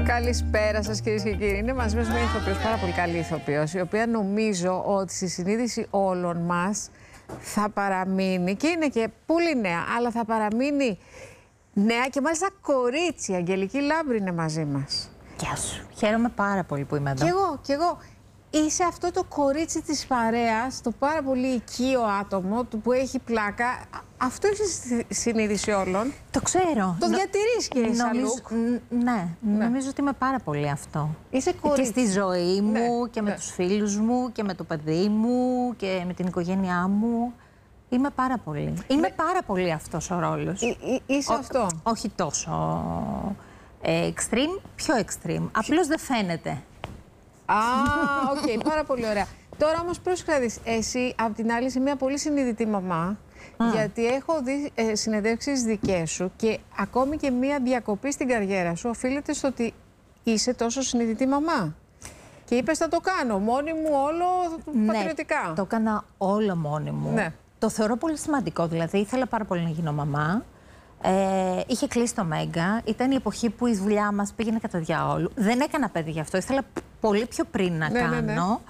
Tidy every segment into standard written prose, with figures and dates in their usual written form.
Καλησπέρα σας, κυρίες και κύριοι. Είναι μαζί μας μια ηθοποιός, πάρα πολύ καλή ηθοποιός, η οποία νομίζω ότι στη συνείδηση όλων μας θα παραμείνει, και είναι και πολύ νέα, αλλά θα παραμείνει νέα και μάλιστα κορίτσι. Η Αγγελική Λάμπρη είναι μαζί μας. Γεια σου. Χαίρομαι πάρα πολύ που είμαι εδώ. Κι εγώ. Είσαι αυτό το κορίτσι της παρέας, το πάρα πολύ οικείο άτομο που έχει πλάκα. Αυτό είσαι στη συνείδηση όλων. Το ξέρω. Το διατηρείς και σαν look. Ναι, νομίζω ότι είμαι πάρα πολύ αυτό. Είσαι κορίτσι. Και στη ζωή μου και με τους φίλους μου και με το παιδί μου και με την οικογένειά μου. Είμαι πάρα πολύ. Είμαι πάρα πολύ αυτός ο ρόλος. Είσαι αυτό. Όχι τόσο extreme, πιο extreme. Απλώς δεν φαίνεται. Οκ, πάρα πολύ ωραία. Τώρα όμως πρόσεχε να δεις, εσύ απ' την άλλη είσαι μια πολύ συνειδητή μαμά, γιατί έχω δει συνεντεύξεις δικές σου και ακόμη και μια διακοπή στην καριέρα σου οφείλεται στο ότι είσαι τόσο συνειδητή μαμά. Και είπες θα το κάνω μόνη μου όλο πατριωτικά. Ναι, το έκανα όλο μόνη μου. Ναι. Το θεωρώ πολύ σημαντικό, δηλαδή ήθελα πάρα πολύ να γίνω μαμά. Είχε κλείσει το Μέγκα, ήταν η εποχή που η δουλειά μας πήγαινε κατά διάολου. Δεν έκανα παιδί γι' αυτό, ήθελα πολύ πιο πριν να κάνω.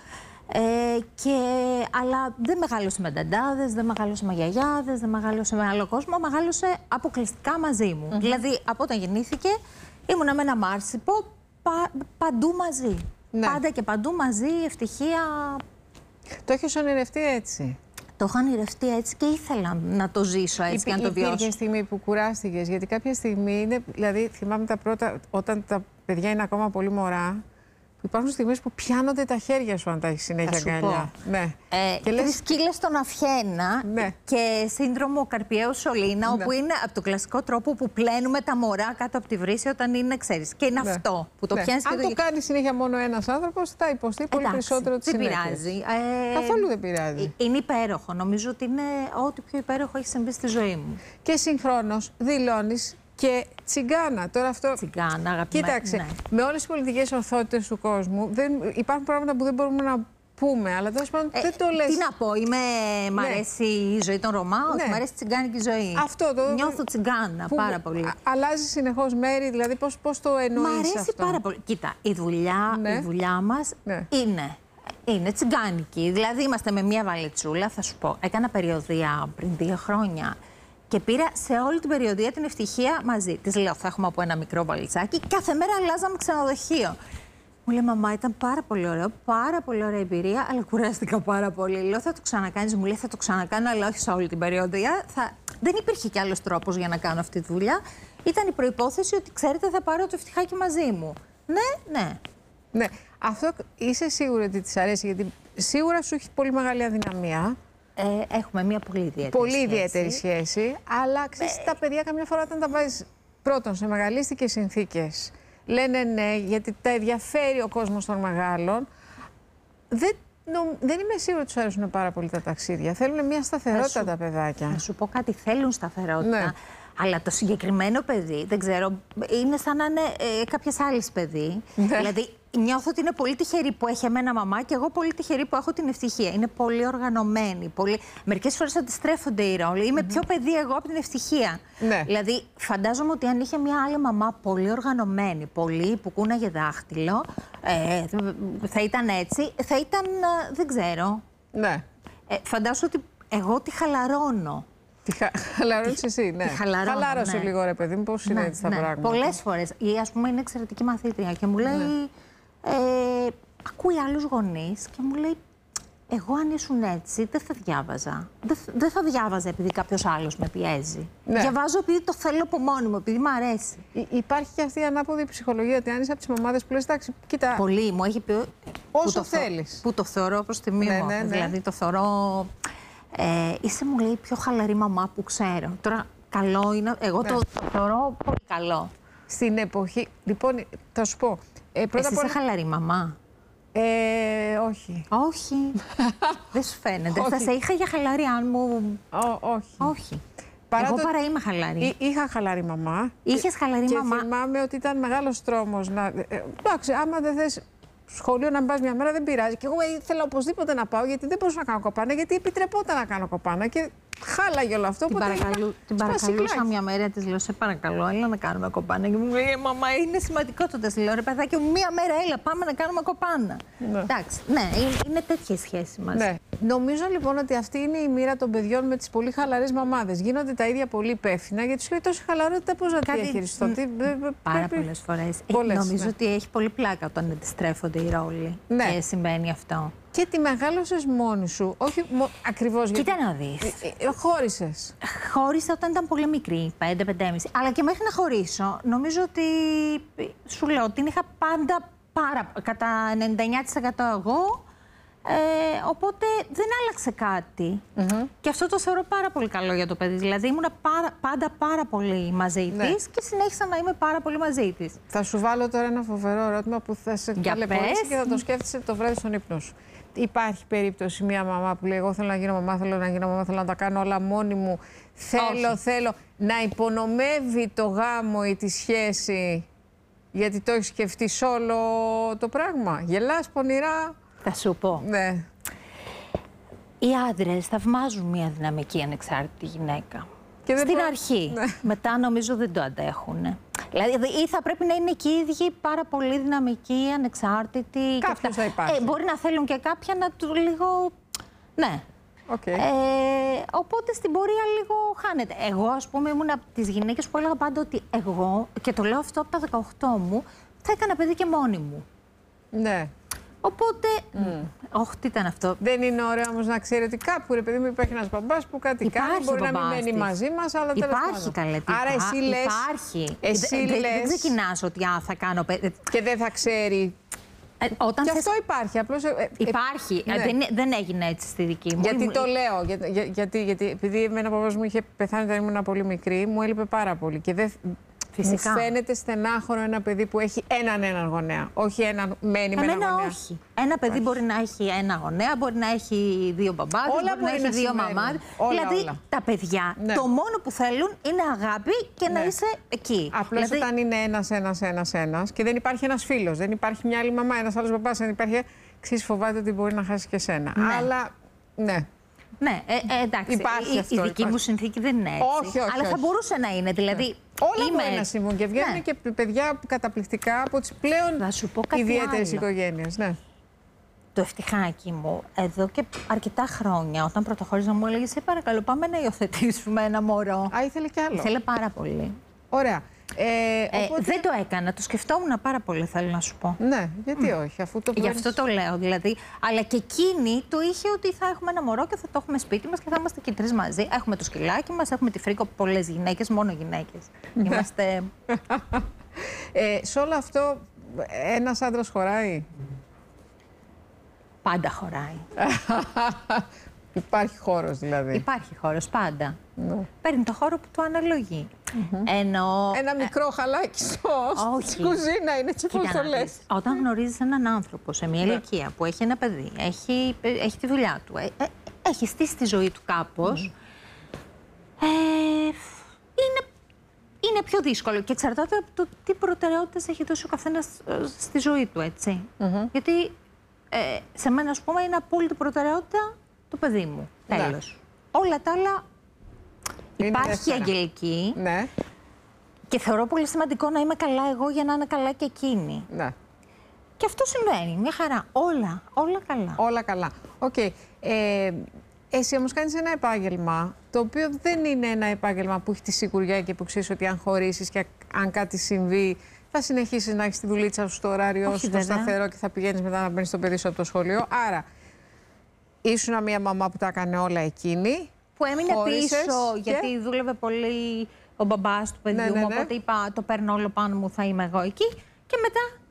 Αλλά δεν μεγάλωσε με νταντάδες, δεν μεγάλωσε με γιαγιάδες, δεν μεγάλωσε με άλλο κόσμο, μεγάλωσε αποκλειστικά μαζί μου. Δηλαδή από όταν γεννήθηκε ήμουνα με ένα μάρσιπο παντού μαζί. Πάντα και παντού μαζί, ευτυχία. Το έχεις ονειρευτεί έτσι? Το είχα ονειρευτεί έτσι και ήθελα να το ζήσω έτσι και να το βιώσω. Υπήρχε στιγμή που κουράστηκες? Γιατί κάποια στιγμή είναι, δηλαδή θυμάμαι τα πρώτα, όταν τα παιδιά είναι ακόμα πολύ μωρά, που υπάρχουν στιγμές που πιάνονται τα χέρια σου αν τα έχεις συνέχεια αγκαλιά. Ναι. Και λες σκύλες στον Αφιένα και σύνδρομο Καρπιαίου Σωλήνα, όπου είναι από το κλασικό τρόπο που πλένουμε τα μωρά κάτω από τη βρύση όταν είναι, ξέρεις. Και είναι αυτό που το πιάνεις. Αν το κάνει συνέχεια μόνο ένας άνθρωπος, θα υποστεί πολύ περισσότερο τις συνέπειες. Δεν πειράζει. Καθόλου δεν πειράζει. Είναι υπέροχο. Νομίζω ότι είναι ό,τι πιο υπέροχο έχει συμβεί στη ζωή μου. Και συγχρόνως δηλώνεις και τσιγκάνα. Τώρα αυτό. Τσιγκάνα, αγαπημένη. Κοίταξε, με όλες τις πολιτικές ορθότητες του κόσμου υπάρχουν πράγματα που δεν μπορούμε να πούμε, αλλά τέλος πάντων δεν το λες. Τι να πω, μ' αρέσει η ζωή των Ρωμά, όχι, μ' αρέσει η τσιγκάνικη ζωή. Αυτό το. Νιώθω τσιγκάνα πάρα πολύ. Αλλάζει συνεχώς μέρη, δηλαδή πώς το εννοείς? Μ' αρέσει αυτό πάρα πολύ. Κοίτα, η δουλειά μας είναι τσιγκάνικη. Δηλαδή είμαστε με μία βαλετσούλα, θα σου πω. Έκανα περιοδεία πριν 2 χρόνια. Και πήρα σε όλη την περιοδία την ευτυχία μαζί. Της λέω: θα έχουμε από ένα μικρό βαλιτσάκι. Κάθε μέρα αλλάζαμε ξενοδοχείο. Μου λέει: μαμά, ήταν πάρα πολύ ωραίο, πάρα πολύ ωραία εμπειρία, αλλά κουράστηκα πάρα πολύ. Λέω: θα το ξανακάνεις? Μου λέει: θα το ξανακάνω, αλλά όχι σε όλη την περιοδία. Δεν υπήρχε κι άλλος τρόπος για να κάνω αυτή τη δουλειά. Ήταν η προϋπόθεση ότι, ξέρετε, θα πάρω το ευτυχάκι μαζί μου. Ναι. Αυτό είσαι σίγουρη ότι της αρέσει? Γιατί σίγουρα σου έχει πολύ μεγάλη αδυναμία. Έχουμε μια πολύ ιδιαίτερη σχέση. Αλλά ξέρεις, τα παιδιά καμιά φορά όταν τα βάζεις πρώτον σε μεγαλίστικες συνθήκες, λένε ναι, γιατί τα ενδιαφέρει ο κόσμος των μεγάλων. Δεν είμαι σίγουρη ότι τους αρέσουν πάρα πολύ τα ταξίδια. Θέλουν μια σταθερότητα τα παιδάκια. Να σου πω κάτι, θέλουν σταθερότητα. Ναι. Αλλά το συγκεκριμένο παιδί, δεν ξέρω, είναι σαν να είναι κάποιες άλλες παιδί. Δηλαδή, νιώθω ότι είναι πολύ τυχερή που έχει εμένα μαμά και εγώ πολύ τυχερή που έχω την ευτυχία. Είναι πολύ οργανωμένη. Μερικές φορές αντιστρέφονται οι ρόλοι. Είμαι πιο παιδί εγώ από την ευτυχία. Δηλαδή, φαντάζομαι ότι αν είχε μια άλλη μαμά πολύ οργανωμένη, πολύ που κούναγε δάχτυλο, θα ήταν έτσι. Θα ήταν, δεν ξέρω. Φαντάζομαι ότι εγώ τη χαλαρώνω. Χαλαρώνεις εσύ, ναι. Χαλάρωσε λίγο, ρε παιδί μου, πώς είναι έτσι τα πράγματα. Πολλές φορές. Ή ας πούμε είναι εξαιρετική μαθήτρια και μου λέει, ακούει άλλους γονείς και μου λέει, εγώ αν ήσουν έτσι δεν θα διάβαζα. Δεν θα διάβαζα επειδή κάποιος άλλος με πιέζει. Διαβάζω επειδή το θέλω από μόνη μου, επειδή μου αρέσει. Υπάρχει και αυτή η ανάποδη ψυχολογία, ότι αν είσαι από τις μαμάδες που λες, εντάξει, κοίτα. Πολύ, μου έχει πει. Όσο θέλεις. Που το θεωρώ προς τιμή μου. Δηλαδή το θεωρώ. Είσαι, μου λέει, πιο χαλαρή μαμά που ξέρω. Τώρα, καλό είναι. Εγώ το θεωρώ πολύ καλό. Στην εποχή. Λοιπόν, θα σου πω. Εσύ είσαι χαλαρή μαμά? Όχι. Όχι. Δεν σου φαίνεται. Θα σε είχα για χαλαρή αν μου. Όχι. Εγώ παρά είμαι χαλαρή. Είχα χαλαρή μαμά. Είχες χαλαρή μαμά. Και θυμάμαι ότι ήταν μεγάλος τρόμος να. Εντάξει, άμα δεν θες σχολείο να μην πας μια μέρα, δεν πειράζει. Και εγώ ήθελα οπωσδήποτε να πάω, γιατί δεν μπορούσα να κάνω κοπάνα, γιατί επιτρεπόταν να κάνω κοπάνα. Και χάλαγε όλο αυτό. Την παρακαλούσα μια μέρα, της λέω: σε παρακαλώ, έλα να κάνουμε κοπάνα. Και μου λέει: μαμά, είναι σημαντικό το τεστ. Λέω: ρε παιδάκι μου, μια μέρα, έλα, πάμε να κάνουμε κοπάνα. Ναι. Εντάξει, ναι, είναι τέτοια η σχέση μας. Ναι. Νομίζω λοιπόν ότι αυτή είναι η μοίρα των παιδιών με τις πολύ χαλαρές μαμάδες. Γίνονται τα ίδια πολύ υπεύθυνα, γιατί σου λέει τόση χαλαρότητα πώς να τη διαχειριστώ. Πάρα πολλές φορές. Νομίζω ότι έχει πολύ πλάκα όταν αντιστρέφονται οι ρόλοι. Ναι. Και συμβαίνει αυτό. Και τη μεγάλωσες μόνη σου, όχι ακριβώς γιατί. Κοίτα να δεις. Χώρισες. Χώρισα όταν ήταν πολύ μικρή, 5-5,5. Αλλά και μέχρι να χωρίσω, νομίζω ότι. Σου λέω ότι την είχα πάντα κατά 99% εγώ. Οπότε δεν άλλαξε κάτι. Και αυτό το θεωρώ πάρα πολύ καλό για το παιδί. Δηλαδή ήμουν πάντα πάρα πολύ μαζί της και συνέχισα να είμαι πάρα πολύ μαζί της. Θα σου βάλω τώρα ένα φοβερό ερώτημα που θα σε ταλαιπωρήσει και θα το σκέφτεσαι το βράδυ στον ύπνο σου. Υπάρχει περίπτωση μια μαμά που λέει: εγώ θέλω να γίνω μαμά, θέλω να γίνω μαμά, θέλω να τα κάνω όλα μόνη μου. Θέλω να υπονομεύει το γάμο ή τη σχέση γιατί το έχει σκεφτεί σε όλο το πράγμα. Γελάς πονηρά. Θα σου πω. Ναι. Οι άντρες θαυμάζουν μια δυναμική ανεξάρτητη γυναίκα. Στην αρχή. Ναι. Μετά νομίζω δεν το αντέχουν. Δηλαδή ή θα πρέπει να είναι και οι ίδιοι πάρα πολύ δυναμικοί, ανεξάρτητοι. Κάποιος θα υπάρχει. Μπορεί να θέλουν και κάποια να του λίγο. Ναι. Okay. Οπότε στην πορεία λίγο χάνεται. Εγώ, ας πούμε, ήμουν από τις γυναίκες που έλεγα πάντα ότι εγώ, και το λέω αυτό από τα 18 μου, θα έκανα παιδί και μόνη μου. Ναι. Οπότε. Όχι, τι ήταν αυτό. Δεν είναι ωραίο όμως να ξέρει ότι κάπου, ρε παιδί μου, υπάρχει ένας μπαμπάς που κάτι κάνει. Μπορεί να μην μένει μαζί μας, αλλά τέλος πάντων. Υπάρχει καλέ. Άρα εσύ λες. Υπάρχει. Δεν ξεκινάς ότι θα κάνω παιδί. Και δεν θα ξέρει. Και αυτό υπάρχει. Απλώς, υπάρχει. Ναι. Δεν έγινε έτσι στη δική μου. Γιατί το λέω. Γιατί επειδή εμένα ο παπάς μου είχε πεθάνει όταν ήμουν πολύ μικρή, μου έλειπε πάρα πολύ. Και δεν. Φυσικά. Μου φαίνεται στενάχωρο ένα παιδί που έχει έναν γονέα. Όχι έναν μένει με ένα γονέα. Όχι. Ένα παιδί μπορεί να έχει ένα γονέα, μπορεί να έχει δύο μπαμπάδες, μπορεί να έχει δύο μαμάδες. Δηλαδή τα παιδιά το μόνο που θέλουν είναι αγάπη και να είσαι εκεί. Απλώς όταν είναι ένας και δεν υπάρχει ένας φίλος, δεν υπάρχει μια άλλη μαμά, ένας άλλος μπαμπάς, δεν υπάρχει. Ξέρεις, φοβάται ότι μπορεί να χάσει και σένα. Αλλά ναι. Ναι, εντάξει. Η δική μου συνθήκη δεν είναι έτσι. Όχι, αλλά θα μπορούσε να είναι. Δηλαδή, όλα μπορεί να συμβούν και βγαίνουν και παιδιά καταπληκτικά από τις πλέον ιδιαίτερες οικογένειες. Ναι. Το ευτυχάκι μου, εδώ και αρκετά χρόνια, όταν πρωτοχώριζα, μου έλεγε: σε παρακαλώ, πάμε να υιοθετήσουμε ένα μωρό. Α, ήθελε κι άλλο. Ήθελε πάρα πολύ. Ωραία. Οπότε... δεν το έκανα. Το σκεφτόμουν πάρα πολύ, θέλω να σου πω. Ναι, γιατί όχι, αφού το Γι' αυτό το λέω, δηλαδή. Αλλά και εκείνη το είχε ότι θα έχουμε ένα μωρό και θα το έχουμε σπίτι μας και θα είμαστε και οι τρεις μαζί. Έχουμε το σκυλάκι μας, έχουμε τη Φρίκο, πολλές γυναίκες, μόνο γυναίκες. Είμαστε. Σε όλο αυτό, ένας άντρας χωράει. Πάντα χωράει. Υπάρχει χώρος δηλαδή. Υπάρχει χώρος πάντα. Παίρνει το χώρο που του αναλογεί. Ενώ... Ένα μικρό χαλάκι στην κουζίνα είναι, έτσι πώς το λες. Όταν γνωρίζεις έναν άνθρωπο σε μια ηλικία που έχει ένα παιδί, έχει τη δουλειά του, έχει στήσει τη ζωή του κάπως, είναι πιο δύσκολο και εξαρτάται από το τι προτεραιότητες έχει δώσει ο καθένας στη ζωή του, έτσι. Γιατί σε μένα, ας πούμε, είναι απόλυτη προτεραιότητα το παιδί μου. Τέλος. Όλα τα άλλα υπάρχει αγγελική. Ναι. Και θεωρώ πολύ σημαντικό να είμαι καλά εγώ για να είναι καλά και εκείνη. Ναι. Και αυτό συμβαίνει. Μια χαρά. Όλα καλά. Όλα καλά. Οκ. Εσύ όμως κάνεις ένα επάγγελμα το οποίο δεν είναι ένα επάγγελμα που έχει τη σιγουριά και που ξέρεις ότι αν χωρίσεις και αν κάτι συμβεί θα συνεχίσεις να έχεις τη δουλίτσα σου στο ωράριο σου, στο σταθερό και θα πηγαίνεις μετά να παίρνεις το παιδί σου από το σχολείο. Άρα, ήσουν μια μαμά που τα έκανε όλα εκείνη. Που έμεινε πίσω, γιατί δούλευε πολύ ο μπαμπάς του παιδιού μου. Οπότε είπα: το παίρνω όλο πάνω μου, θα είμαι εγώ εκεί. Και μετά.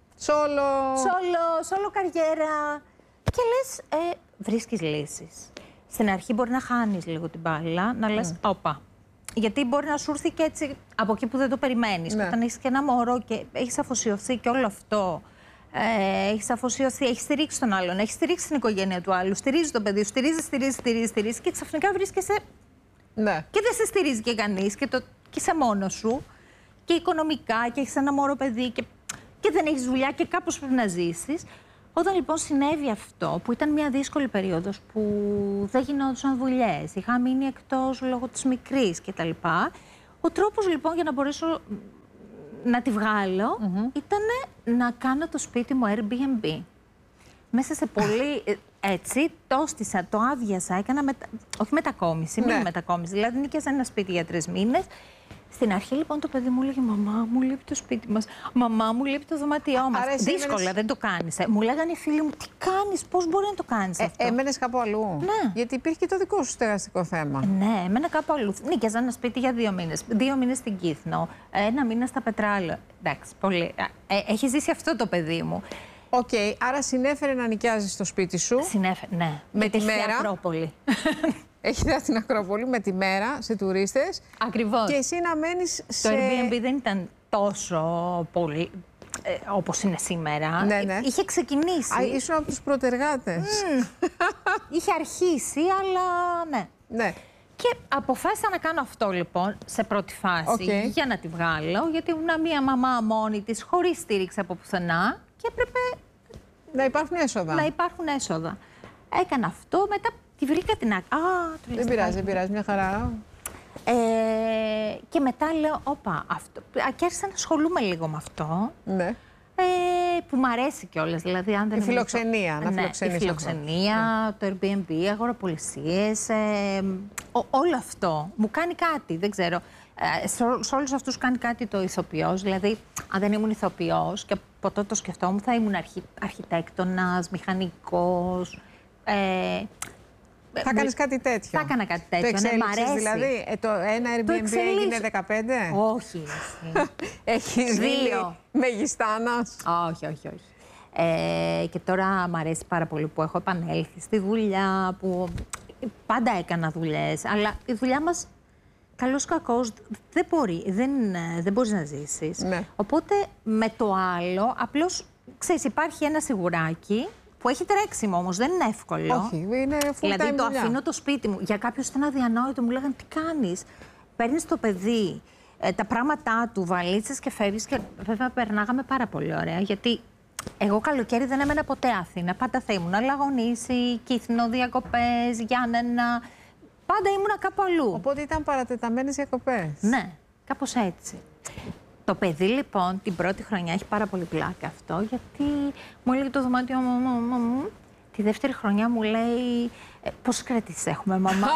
Σόλο καριέρα. Και λες, βρίσκεις λύσεις. Στην αρχή μπορεί να χάνεις λίγο την μπάλα, να λες: όπα. Γιατί μπορεί να σου έρθει και έτσι από εκεί που δεν το περιμένεις. Και όταν έχεις και ένα μωρό και έχεις αφοσιωθεί και όλο αυτό. Έχεις αφοσιωθεί, έχεις στηρίξει τον άλλον, έχεις στηρίξει την οικογένεια του άλλου, στηρίζει το παιδί σου, στηρίζει και ξαφνικά βρίσκεσαι. Ναι. Και δεν σε στηρίζει και κανείς και είσαι μόνος σου. Και οικονομικά και έχεις ένα μωρό παιδί και δεν έχεις δουλειά και κάπως πρέπει να ζήσεις. Όταν λοιπόν συνέβη αυτό, που ήταν μια δύσκολη περίοδος που δεν γινόντουσαν δουλειές, είχα μείνει εκτός λόγω της μικρής κτλ. Ο τρόπος λοιπόν για να μπορέσω να τη βγάλω ήταν να κάνω το σπίτι μου Airbnb. Μέσα σε πολύ έτσι, το στήσα, το άδειασα, έκανα όχι μετακόμιση, μη μετακόμιση, δηλαδή νοικιάσα ένα σπίτι για 3 μήνες. Στην αρχή λοιπόν το παιδί μου έλεγε «Μαμά, μου λείπει το σπίτι μας, μαμά, μου λείπει το δωμάτιό μας». Δύσκολα, δεν το κάνεις. Μου λέγανε οι φίλοι μου «Τι κάνεις, πώς μπορεί να το κάνεις αυτό». Έμενες κάπου αλλού. Ναι. Γιατί υπήρχε και το δικό σου στεγαστικό θέμα. Ναι, έμενα κάπου αλλού. Νοικιάζα ένα σπίτι για 2 μήνες. 2 μήνες στην Κύθνο, 1 μήνα στα Πετράλαιο. Εντάξει, πολύ. Έχει ζήσει αυτό το παιδί μου. Οκ, άρα συνέφερε να νοικιάζεις το σπίτι σου. Συνέφερε, ναι. Με τη μέρα. Ακρόπολη. Έχει δει την Ακρόπολη με τη μέρα σε τουρίστες. Ακριβώς. Και εσύ να μένεις σε... Το Airbnb δεν ήταν τόσο πολύ όπως είναι σήμερα. Ναι. Είχε ξεκινήσει. Ήσουν από τους πρωτεργάτες. Είχε αρχίσει, αλλά ναι. Και αποφάσισα να κάνω αυτό λοιπόν σε πρώτη φάση για να τη βγάλω, γιατί ήμουν μία μαμά μόνη της, χωρίς στήριξη από πουθενά και έπρεπε να υπάρχουν έσοδα. Να υπάρχουν έσοδα. Έκανα αυτό, μετά τη βρήκα την άκρη. Δεν πειράζει, μια χαρά. Και μετά λέω, όπα, αυτό. Και άρχισα να ασχολούμαι λίγο με αυτό. Ναι. Που μου αρέσει κιόλας. Δηλαδή, αν δεν η φιλοξενία, να φιλοξενείς. Η φιλοξενία, το Airbnb, αγοραπολισίες, όλο αυτό. Μου κάνει κάτι, δεν ξέρω. Σε όλους αυτούς κάνει κάτι το ηθοποιός. Δηλαδή, αν δεν ήμουν ηθοποιός και από τότε το σκεφτόμουν, θα ήμουν αρχιτέκτονας, μηχανικός. Θα κάνεις κάτι τέτοιο. Θα έκανα κάτι τέτοιο. Το εξέλιξες, αρέσει. Δηλαδή, ένα Airbnb έγινε 15. Όχι. Έχεις 2. Μεγιστάνας. Όχι. Και τώρα μου αρέσει πάρα πολύ που έχω επανέλθει στη δουλειά, που πάντα έκανα δουλειές, αλλά η δουλειά μας, καλώς κακώς, δεν μπορείς να ζήσεις. Ναι. Οπότε με το άλλο, απλώς, ξέρεις, υπάρχει ένα σιγουράκι, που έχει τρέξιμο όμως, δεν είναι εύκολο. Όχι, είναι full time Δηλαδή το δουλειά. αφήνω το σπίτι μου. Για κάποιους ήταν αδιανόητο, μου λέγανε τι κάνεις. Παίρνεις το παιδί, τα πράγματά του, βαλίτσες και φεύγεις. Και βέβαια περνάγαμε πάρα πολύ ωραία, γιατί εγώ καλοκαίρι δεν έμενα ποτέ Αθήνα. Πάντα θα ήμουν Λαγονήσι, Κύθνο, διακοπές, Γιάννενα. Πάντα ήμουνα κάπου αλλού. Οπότε ήταν παρατεταμένες διακοπές. Ναι, κάπως έτσι. Το παιδί λοιπόν την πρώτη χρονιά έχει πάρα πολύ πλάκα αυτό, γιατί μου έλεγε το δωμάτιο μου. Τη δεύτερη χρονιά μου λέει πόσες κρατήσεις έχουμε, μαμά.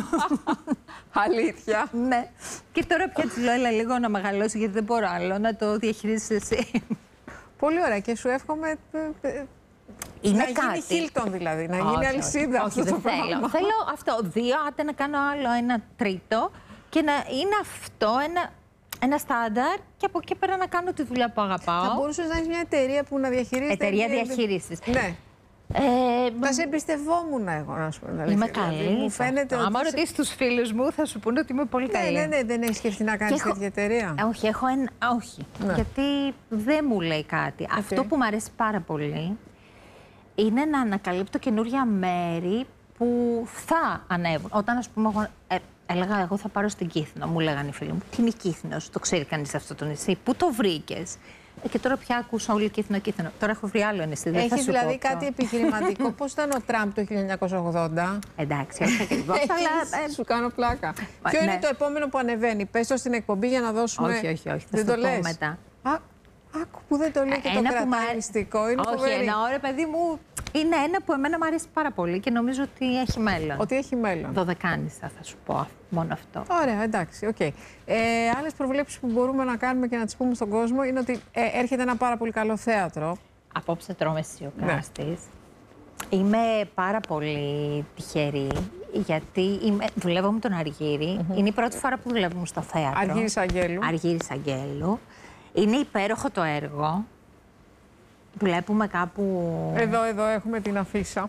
Αλήθεια. Ναι. Και τώρα πια της λέω, έλα λίγο να μεγαλώσει, γιατί δεν μπορώ άλλο να το διαχειρίζεις εσύ. Πολύ ωραία και σου εύχομαι είναι να κάτι. γίνει Χίλτον δηλαδή, να γίνει αλυσίδα αυτό όχι, το πράγμα. Θέλω αυτό, 2, άντε να κάνω άλλο ένα τρίτο και να είναι αυτό ένα στάνταρ και από εκεί πέρα να κάνω τη δουλειά που αγαπάω. Θα μπορούσες να έχεις μια εταιρεία που να διαχειρίζεται. Εταιρεία διαχείρισης. Ναι. Θα σε εμπιστευόμουν εγώ, να σου πω. Είμαι καλή. Μου φαίνεται ότι... Άμα ρωτήσεις τους φίλους μου, θα σου πούνε ότι είμαι πολύ καλή. Ναι, δεν έχεις σκεφτεί να κάνεις τέτοια εταιρεία. Όχι, όχι. Ναι. Γιατί δεν μου λέει κάτι. Αυτό που μου αρέσει πάρα πολύ είναι να ανακαλύπτω καινούργια μέρη που θα ανέβουν. Όταν, ας πούμε, εγώ έλεγα, εγώ θα πάρω στην Κύθνο, μου λέγανε οι φίλοι μου. Τι είναι η Κύθνος, το ξέρει κανείς αυτό το νησί, πού το βρήκες. Και τώρα πια ακούσα όλη Κύθνο. Τώρα έχω βρει άλλο νησί. Έχεις δηλαδή κάτι επιχειρηματικό. Πώς ήταν ο Τραμπ το 1980. Εντάξει, όχι ακριβώς. Αλλά σου κάνω πλάκα. Ποιο είναι το επόμενο που ανεβαίνει, πες το στην εκπομπή για να δώσουμε. Όχι. Δεν το πω μετά. Άκου που δεν το λέει και το κρατάει μυστικό. Είναι όχι, ένα ώρα, παιδί μου, είναι ένα που εμένα μου αρέσει πάρα πολύ και νομίζω ότι έχει μέλλον. Ότι έχει μέλλον. Δωδεκάνησα, θα σου πω μόνο αυτό. Ωραία, εντάξει, οκ. Άλλες προβλέψεις που μπορούμε να κάνουμε και να τις πούμε στον κόσμο είναι ότι έρχεται ένα πάρα πολύ καλό θέατρο. Απόψε τρώμε σιωκάστης. Είμαι πάρα πολύ τυχερή, γιατί δουλεύω με τον Αργύρη. Είναι η πρώτη φορά που δουλεύουμε στο θέατρο. Αργύρης Αγγέλου. Είναι υπέροχο το έργο. Βλέπουμε κάπου... Εδώ έχουμε την αφίσα.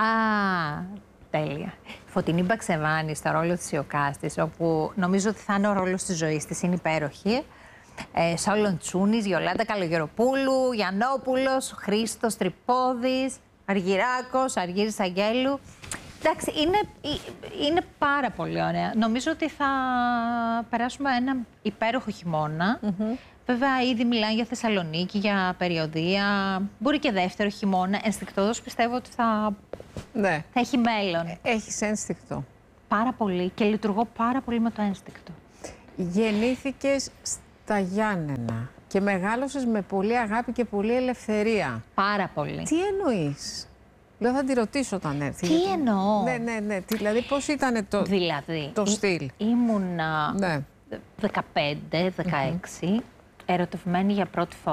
Τέλεια. Φωτεινή Μπαξεβάνη στο ρόλο της Ιωκάστης, όπου νομίζω ότι θα είναι ο ρόλος της ζωής της, είναι υπέροχη. Σόλων Τσούνης, Γιολάντα Καλογεροπούλου, Γιαννόπουλος, Χρήστος Τρυπόδης, Αργυράκος, Αργύρης Αγγέλου. Εντάξει, είναι πάρα πολύ ωραία. Νομίζω ότι θα περάσουμε ένα υπέροχο χειμώνα. Βέβαια, ήδη μιλάνε για Θεσσαλονίκη, για περιοδεία. Μπορεί και δεύτερο χειμώνα. Ενστικτωδώς πιστεύω ότι θα έχει μέλλον. Έχεις ένστικτο. Πάρα πολύ και λειτουργώ πάρα πολύ με το ένστικτο. Γεννήθηκες στα Γιάννενα και μεγάλωσες με πολύ αγάπη και πολύ ελευθερία. Πάρα πολύ. Τι εννοείς? Λέω, θα τη ρωτήσω όταν έρθει. Τι εννοώ? Ναι. Δηλαδή, πώς ήταν το στυλ? Ήμουνα 15-16, ερωτευμένη για πρώτη φορά.